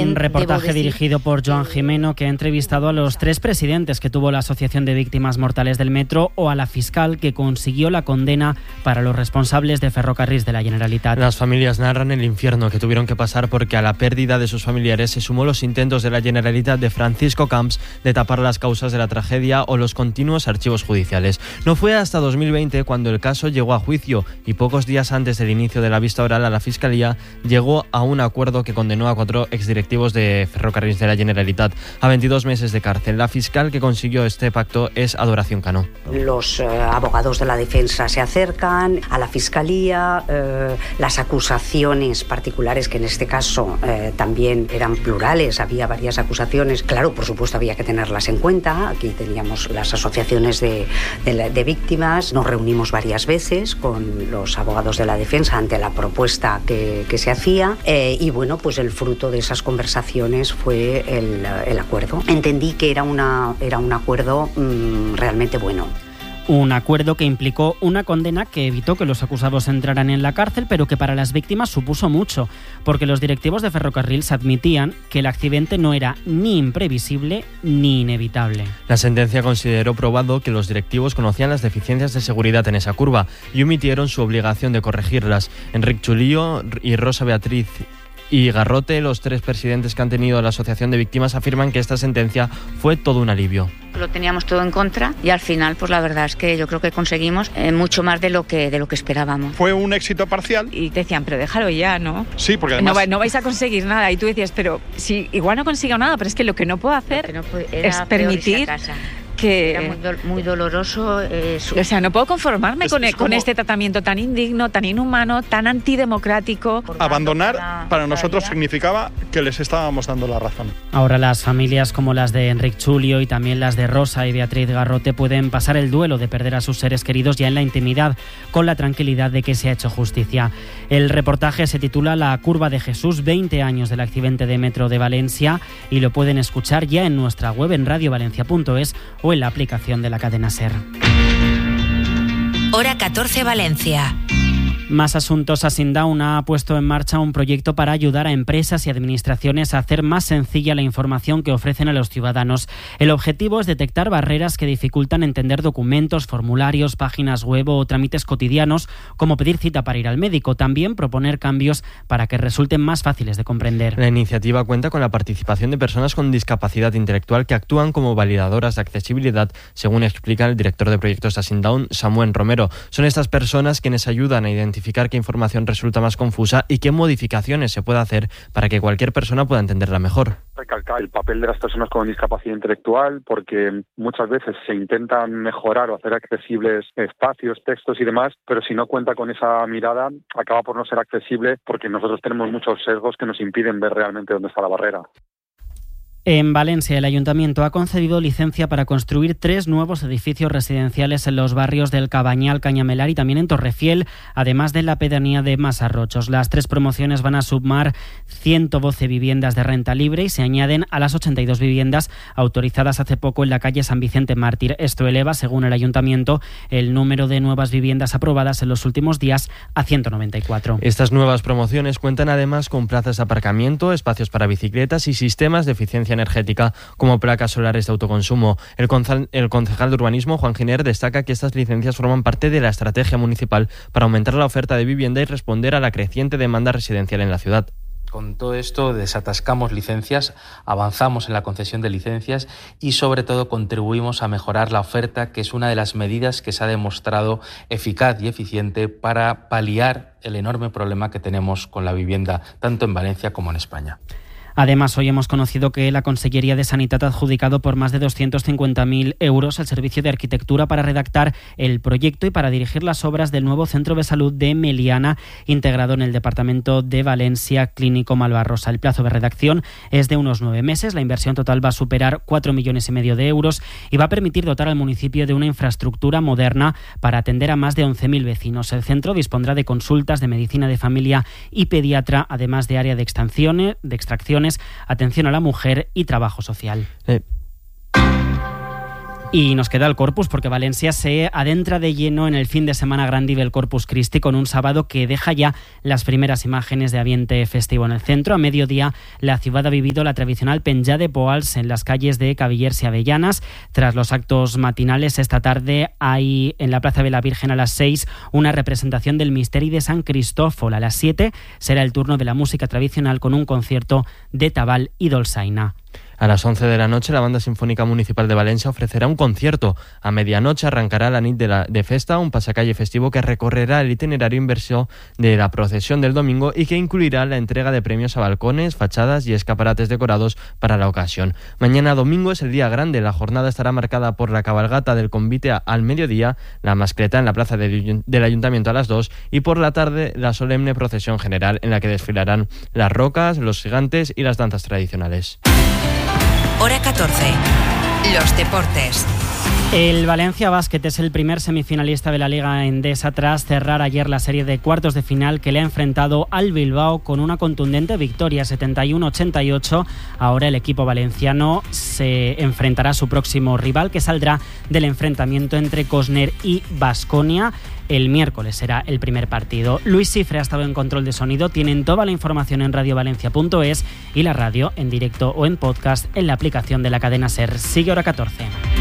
Un reportaje dirigido por Joan Jimeno, que ha entrevistado a los 3 presidentes que tuvo la Asociación de Víctimas Mortales del Metro o a la fiscal que consiguió la condena para los responsables de Ferrocarrils de la Generalitat. Las familias narran el infierno que tuvieron que pasar porque a la pérdida de sus familiares se sumó los intentos de la Generalitat de Francisco Camps de tapar las causas de la tragedia o los continuos archivos judiciales. No fue hasta 2020 cuando el caso llegó a juicio y pocos días antes del inicio de la vista oral a la Fiscalía llegó a un acuerdo que condenó a 4 exdirectivos de Ferrocarrils de la Generalitat a 22 meses de cárcel. La fiscal que consiguió este pacto es Adoración Cano. Los abogados de la defensa se acercan a la Fiscalía, las acusaciones particulares, que en este caso también eran plurales, había varias acusaciones, claro, por supuesto había que tenerlas en cuenta. Aquí teníamos las asociaciones de víctimas, nos reunimos varias veces con los abogados de la defensa ante la propuesta que se hacía y bueno, pues el fruto de esas conversaciones fue el acuerdo. Entendí que era un acuerdo realmente bueno. Un acuerdo que implicó una condena que evitó que los acusados entraran en la cárcel, pero que para las víctimas supuso mucho, porque los directivos de Ferrocarrils admitían que el accidente no era ni imprevisible ni inevitable. La sentencia consideró probado que los directivos conocían las deficiencias de seguridad en esa curva y omitieron su obligación de corregirlas. Enric Chulillo y Rosa Beatriz y Garrote, los 3 presidentes que han tenido la Asociación de Víctimas, afirman que esta sentencia fue todo un alivio. Lo teníamos todo en contra y al final, pues la verdad es que yo creo que conseguimos mucho más de lo que esperábamos. Fue un éxito parcial. Y te decían, pero déjalo ya, ¿no? Sí, porque además no vais a conseguir nada. Y tú decías, pero si igual no consigo nada, pero es que lo que no puedo hacer es permitir que... Era muy doloroso. O sea, no puedo conformarme con este tratamiento tan indigno, tan inhumano, tan antidemocrático. Abandonar para nosotros significaba que les estábamos dando la razón. Ahora las familias como las de Enric Chulio y también las de Rosa y Beatriz Garrote pueden pasar el duelo de perder a sus seres queridos ya en la intimidad, con la tranquilidad de que se ha hecho justicia. El reportaje se titula La curva de Jesús, 20 años del accidente de metro de Valencia, y lo pueden escuchar ya en nuestra web en radiovalencia.es o en la aplicación de la cadena SER. Hora 14 Valencia. Más asuntos. Asindaun ha puesto en marcha un proyecto para ayudar a empresas y administraciones a hacer más sencilla la información que ofrecen a los ciudadanos. El objetivo es detectar barreras que dificultan entender documentos, formularios, páginas web o trámites cotidianos, como pedir cita para ir al médico. También proponer cambios para que resulten más fáciles de comprender. La iniciativa cuenta con la participación de personas con discapacidad intelectual que actúan como validadoras de accesibilidad, según explica el director de proyectos de Asindaun, Samuel Romero. Son estas personas quienes ayudan a identificar qué información resulta más confusa y qué modificaciones se puede hacer para que cualquier persona pueda entenderla mejor. Recalcar el papel de las personas con discapacidad intelectual, porque muchas veces se intentan mejorar o hacer accesibles espacios, textos y demás, pero si no cuenta con esa mirada, acaba por no ser accesible porque nosotros tenemos muchos sesgos que nos impiden ver realmente dónde está la barrera. En Valencia, el Ayuntamiento ha concedido licencia para construir 3 nuevos edificios residenciales en los barrios del Cabañal, Cañamelar y también en Torrefiel, además de la pedanía de Masarrochos. Las 3 promociones van a sumar 112 viviendas de renta libre y se añaden a las 82 viviendas autorizadas hace poco en la calle San Vicente Mártir. Esto eleva, según el Ayuntamiento, el número de nuevas viviendas aprobadas en los últimos días a 194. Estas nuevas promociones cuentan además con plazas de aparcamiento, espacios para bicicletas y sistemas de eficiencia energética como placas solares de autoconsumo. El concejal de urbanismo, Juan Giner, destaca que estas licencias forman parte de la estrategia municipal para aumentar la oferta de vivienda y responder a la creciente demanda residencial en la ciudad. Con todo esto desatascamos licencias, avanzamos en la concesión de licencias y sobre todo contribuimos a mejorar la oferta, que es una de las medidas que se ha demostrado eficaz y eficiente para paliar el enorme problema que tenemos con la vivienda, tanto en Valencia como en España. Además, hoy hemos conocido que la Consellería de Sanitat ha adjudicado por más de 250.000 euros al Servicio de Arquitectura para redactar el proyecto y para dirigir las obras del nuevo Centro de Salud de Meliana, integrado en el Departamento de Valencia Clínico Malvarrosa. El plazo de redacción es de unos 9 meses. La inversión total va a superar 4,5 millones de euros y va a permitir dotar al municipio de una infraestructura moderna para atender a más de 11.000 vecinos. El centro dispondrá de consultas de medicina de familia y pediatra, además de área de extracciones, atención a la mujer y trabajo social. Y nos queda el Corpus, porque Valencia se adentra de lleno en el fin de semana grande del Corpus Christi, con un sábado que deja ya las primeras imágenes de ambiente festivo en el centro. A mediodía, la ciudad ha vivido la tradicional penjada de poals en las calles de Cavillers y Avellanas. Tras los actos matinales, esta tarde hay en la Plaza de la Virgen a las 6 una representación del Misteri de San Cristófol. A las 7 será el turno de la música tradicional con un concierto de tabal y dolçaina. A las 11 de la noche, la Banda Sinfónica Municipal de Valencia ofrecerá un concierto. A medianoche arrancará la nit de festa, un pasacalle festivo que recorrerá el itinerario inverso de la procesión del domingo y que incluirá la entrega de premios a balcones, fachadas y escaparates decorados para la ocasión. Mañana domingo es el día grande. La jornada estará marcada por la cabalgata del convite al mediodía, la mascleta en la plaza del Ayuntamiento a las 2 y por la tarde la solemne procesión general en la que desfilarán las rocas, los gigantes y las danzas tradicionales. Hora 14. Los deportes. El Valencia Basket es el primer semifinalista de la Liga Endesa tras cerrar ayer la serie de cuartos de final que le ha enfrentado al Bilbao con una contundente victoria 71-88. Ahora el equipo valenciano se enfrentará a su próximo rival, que saldrá del enfrentamiento entre Cosner y Baskonia. El miércoles será el primer partido. Luis Cifre ha estado en control de sonido. Tienen toda la información en radiovalencia.es y la radio en directo o en podcast en la aplicación de la cadena SER. Sigue Hora 14.